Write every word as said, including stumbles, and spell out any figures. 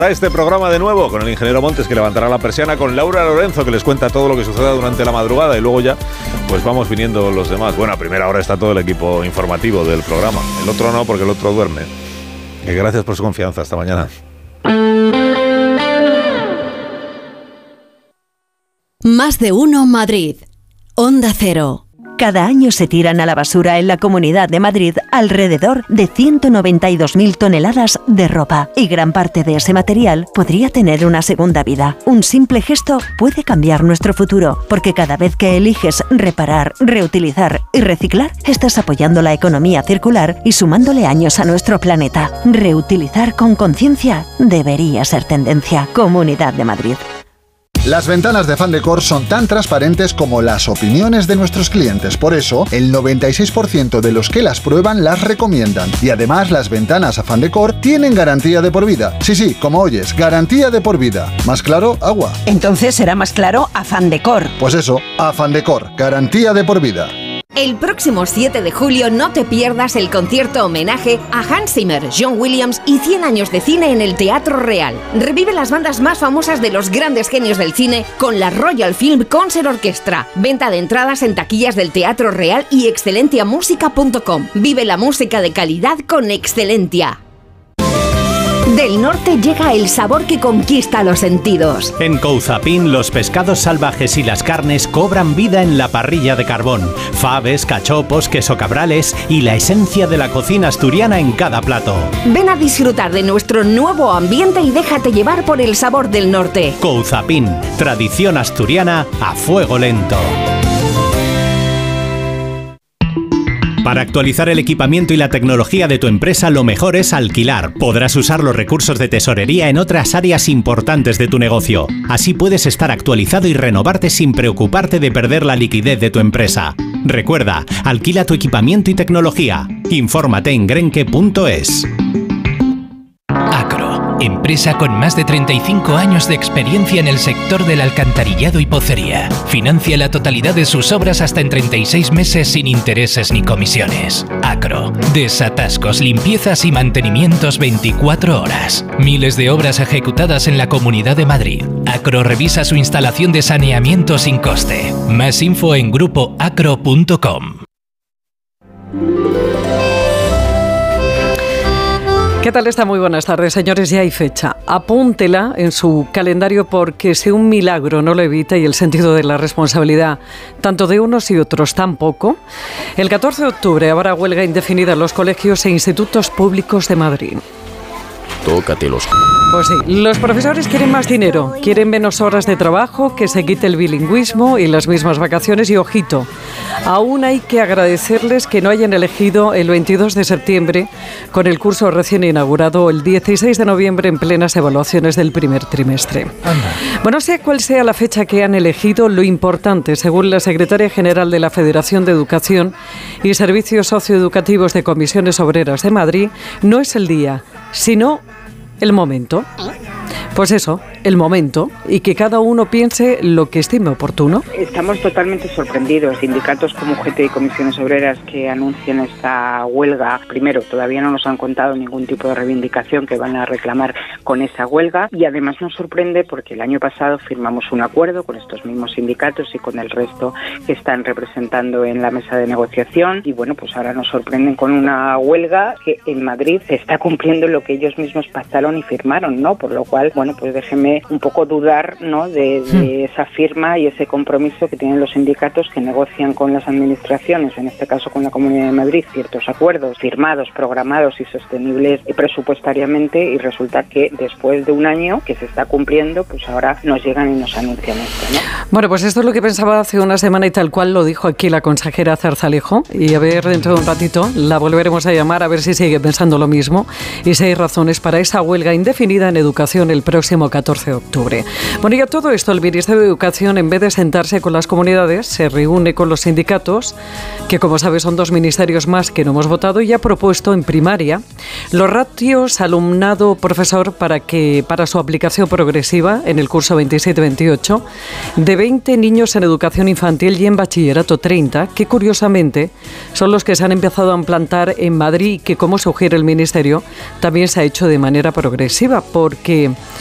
Este programa de nuevo con el ingeniero Montes, que levantará la persiana, con Laura Lorenzo, que les cuenta todo lo que suceda durante la madrugada, y luego ya pues vamos viniendo los demás. Bueno, a primera hora está todo el equipo informativo del programa, el otro no, porque el otro duerme. Que gracias por su confianza, hasta mañana. Más de uno Madrid. Onda Cero. Cada año se tiran a la basura en la Comunidad de Madrid alrededor de ciento noventa y dos mil toneladas de ropa, y gran parte de ese material podría tener una segunda vida. Un simple gesto puede cambiar nuestro futuro, porque cada vez que eliges reparar, reutilizar y reciclar, estás apoyando la economía circular y sumándole años a nuestro planeta. Reutilizar con conciencia debería ser tendencia. Comunidad de Madrid. Las ventanas de Fandecor son tan transparentes como las opiniones de nuestros clientes. Por eso, el noventa y seis por ciento de los que las prueban las recomiendan. Y además, las ventanas a Fandecor tienen garantía de por vida. Sí, sí, como oyes, garantía de por vida. ¿Más claro? Agua. Entonces será más claro a Fandecor. Pues eso, a Fandecor, garantía de por vida. El próximo siete de julio no te pierdas el concierto homenaje a Hans Zimmer, John Williams y cien años de cine en el Teatro Real. Revive las bandas más famosas de los grandes genios del cine con la Royal Film Concert Orchestra. Venta de entradas en taquillas del Teatro Real y excelentia música punto com. Vive la música de calidad con Excelentia. Del norte llega el sabor que conquista los sentidos. En Couzapin, los pescados salvajes y las carnes cobran vida en la parrilla de carbón. Faves, cachopos, queso cabrales y la esencia de la cocina asturiana en cada plato. Ven a disfrutar de nuestro nuevo ambiente y déjate llevar por el sabor del norte. Couzapin, tradición asturiana a fuego lento. Para actualizar el equipamiento y la tecnología de tu empresa, lo mejor es alquilar. Podrás usar los recursos de tesorería en otras áreas importantes de tu negocio. Así puedes estar actualizado y renovarte sin preocuparte de perder la liquidez de tu empresa. Recuerda, alquila tu equipamiento y tecnología. Infórmate en grenke punto es. Acro, empresa con más de treinta y cinco años de experiencia en el sector del alcantarillado y pocería. Financia la totalidad de sus obras hasta en treinta y seis meses sin intereses ni comisiones. Acro, desatascos, limpiezas y mantenimientos veinticuatro horas. Miles de obras ejecutadas en la Comunidad de Madrid. Acro revisa su instalación de saneamiento sin coste. Más info en grupo acro punto com. ¿Qué tal está? Muy buenas tardes, señores. Ya hay fecha. Apúntela en su calendario, porque si un milagro no lo evita y el sentido de la responsabilidad tanto de unos y otros tampoco, el catorce de octubre habrá huelga indefinida en los colegios e institutos públicos de Madrid. Tócatelos. Pues sí, los profesores quieren más dinero, quieren menos horas de trabajo, que se quite el bilingüismo y las mismas vacaciones. Y ojito, aún hay que agradecerles que no hayan elegido el veintidós de septiembre con el curso recién inaugurado el dieciséis de noviembre en plenas evaluaciones del primer trimestre. Anda. Bueno, sea cual sea la fecha que han elegido, lo importante, según la secretaria general de la Federación de Educación y Servicios Socioeducativos de Comisiones Obreras de Madrid, no es el día, sino el momento. Pues eso, el momento, y que cada uno piense lo que estime oportuno. Estamos totalmente sorprendidos. Sindicatos como U G T y Comisiones Obreras que anuncian esta huelga, primero, todavía no nos han contado ningún tipo de reivindicación que van a reclamar con esa huelga, y además nos sorprende porque el año pasado firmamos un acuerdo con estos mismos sindicatos y con el resto que están representando en la mesa de negociación, y bueno, pues ahora nos sorprenden con una huelga que en Madrid se está cumpliendo lo que ellos mismos pactaron y firmaron, ¿no? Por lo cual, bueno, pues déjeme un poco dudar, ¿no?, de, de esa firma y ese compromiso que tienen los sindicatos que negocian con las administraciones, en este caso con la Comunidad de Madrid, ciertos acuerdos firmados, programados y sostenibles presupuestariamente, y resulta que después de un año que se está cumpliendo, pues ahora nos llegan y nos anuncian esto, ¿no? Bueno, pues esto es lo que pensaba hace una semana y tal cual lo dijo aquí la consejera Zarzalejo, y a ver, dentro de un ratito la volveremos a llamar a ver si sigue pensando lo mismo y si hay razones para esa huelga indefinida en educación el próximo catorce catorce de octubre. Bueno, y a todo esto el Ministerio de Educación, en vez de sentarse con las comunidades, se reúne con los sindicatos, que como sabes son dos ministerios más que no hemos votado, y ha propuesto en primaria los ratios alumnado-profesor para que para su aplicación progresiva en el curso veintisiete veintiocho de veinte niños en educación infantil y en bachillerato treinta, que curiosamente son los que se han empezado a implantar en Madrid y que, como sugiere el Ministerio, también se ha hecho de manera progresiva, porque